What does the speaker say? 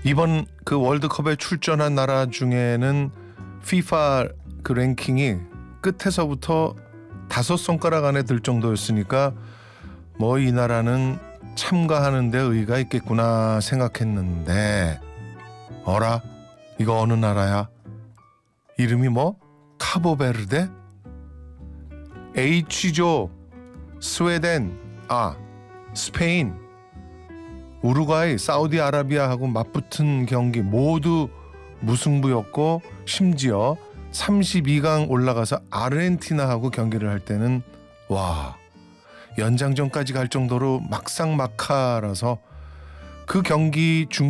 이번 그 월드컵에 출전한 나라 중에는 FIFA 그 랭킹이 끝에서부터 5손가락 안에 들 정도였으니까 뭐 이 나라는 참가하는 데 의의가 있겠구나 생각했는데 어라? 이거 어느 나라야? 이름이 뭐? 카보베르데? H조, 스웨덴, 스페인, 우루과이, 사우디아라비아하고 맞붙은 경기 모두 무승부였고 심지어 32강 올라가서 아르헨티나하고 경기를 할 때는 와 연장전까지 갈 정도로 막상막하라서 그 경기 중